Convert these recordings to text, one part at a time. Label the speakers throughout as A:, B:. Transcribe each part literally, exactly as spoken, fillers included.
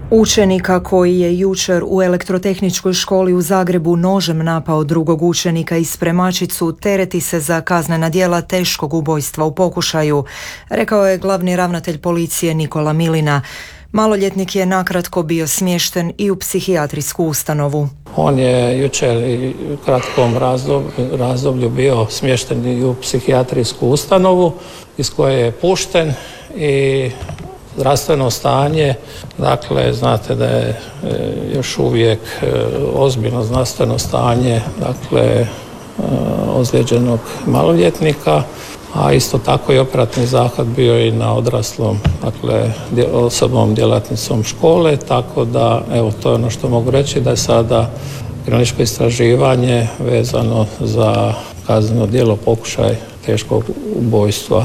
A: Učenika koji je jučer u elektrotehničkoj školi u Zagrebu nožem napao drugog učenika i spremačicu tereti se za kaznena djela teškog ubojstva u pokušaju, rekao je glavni ravnatelj policije Nikola Milina. Maloljetnik je nakratko bio smješten i u psihijatrijsku ustanovu.
B: On je jučer u kratkom razdoblju, razdoblju bio smješten i u psihijatrijsku ustanovu iz koje je pušten i zdravstveno stanje, dakle, znate da je još uvijek ozbiljno zdravstveno stanje, dakle, ozlijeđenog maloljetnika, a isto tako i operativni zahvat bio i na odraslom, dakle, osobom djelatnicom škole, tako da, evo, to je ono što mogu reći, da je sada kriminalističko istraživanje vezano za kazneno djelo pokušaj teškog ubojstva.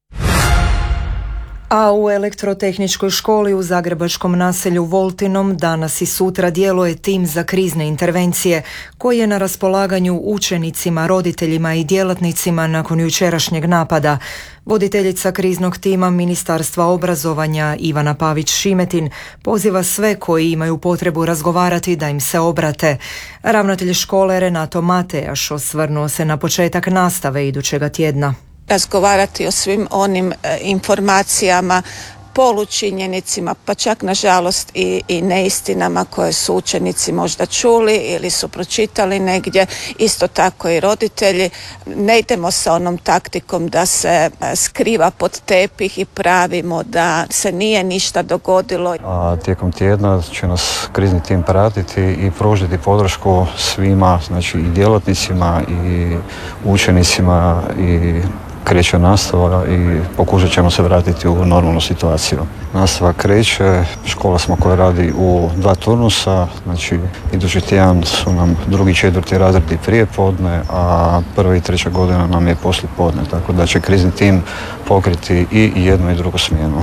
A: A u elektrotehničkoj školi u zagrebačkom naselju Voltinom danas i sutra djeluje tim za krizne intervencije koji je na raspolaganju učenicima, roditeljima i djelatnicima nakon jučerašnjeg napada. Voditeljica kriznog tima Ministarstva obrazovanja Ivana Pavić-Šimetin poziva sve koji imaju potrebu razgovarati da im se obrate. Ravnatelj škole Renato Matejaš osvrnuo se na početak nastave idućega tjedna.
C: Razgovarati o svim onim e, informacijama, polučinjenicima, pa čak nažalost i, i neistinama koje su učenici možda čuli ili su pročitali negdje, isto tako i roditelji. Ne idemo sa onom taktikom da se skriva pod tepih i pravimo da se nije ništa dogodilo.
D: A tijekom tjedna će nas krizni tim pratiti i pružiti podršku svima, znači i djelatnicima i učenicima i kreće nastava i pokušat ćemo se vratiti u normalnu situaciju. Nastava kreće, škola smo koja radi u dva turnusa, znači idući tjedan su nam drugi i četvrti razredi prije podne, a prva i treća godina nam je poslije podne, tako da će krizni tim pokriti i jednu i drugu smjenu.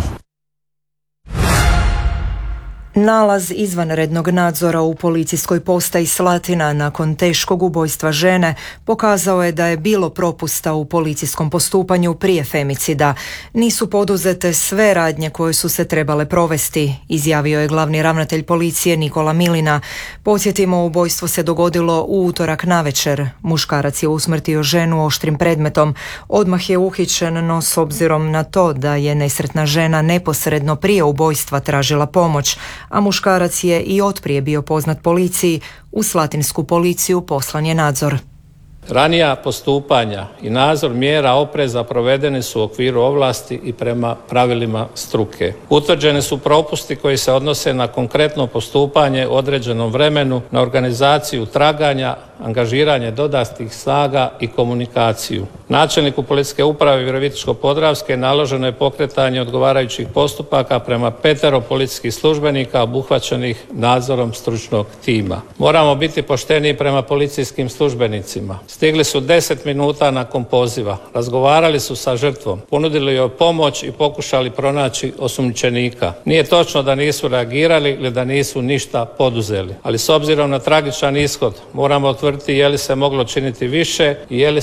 A: Nalaz izvanrednog nadzora u policijskoj postaji Slatina nakon teškog ubojstva žene pokazao je da je bilo propusta u policijskom postupanju prije femicida. Nisu poduzete sve radnje koje su se trebale provesti, izjavio je glavni ravnatelj policije Nikola Milina. Podsjetimo, ubojstvo se dogodilo u utorak navečer. Muškarac je usmrtio ženu oštrim predmetom. Odmah je uhićen, no s obzirom na to da je nesretna žena neposredno prije ubojstva tražila pomoć, a muškarac je i otprije bio poznat policiji, u slatinsku policiju poslan je nadzor.
B: Ranija postupanja i nadzor mjera opreza provedeni su u okviru ovlasti i prema pravilima struke. Utvrđeni su propusti koji se odnose na konkretno postupanje u određenom vremenu, na organizaciju traganja, angažiranje dodatnih snaga i komunikaciju. Načelniku policijske uprave Virovitičko-podravske naloženo je pokretanje odgovarajućih postupaka prema petero policijskih službenika obuhvaćenih nadzorom stručnog tima. Moramo biti pošteni prema policijskim službenicima. Stigli su deset minuta nakon poziva, razgovarali su sa žrtvom, ponudili joj pomoć i pokušali pronaći osumnjičenika. Nije točno da nisu reagirali ili da nisu ništa poduzeli, ali s obzirom na tragičan ishod moramo utvrditi je li se moglo činiti više i je li